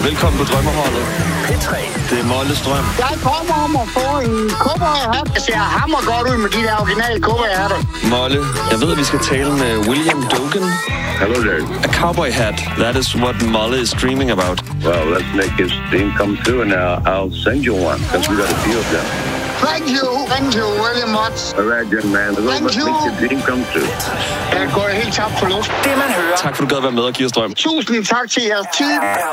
Velkommen på Drømmeholdet. P3. Det er Molles drøm. Jeg drømmer om at få en cowboyhat. Det ser hammer godt ud med de der originale cowboyhatter. Molle, jeg ved, at vi skal tale med William Dogen. Hello there. A cowboy hat. That is what Molle is dreaming about. Well, let's make his dream come true, and I'll send you one, because we got a few of them. Thank you very much. All right, young man. Let's make your dream come true. Jeg går helt tabt for luft. Det man hører. Tak for, du gad være med og give os drøm. Tusind tak til jeres tid.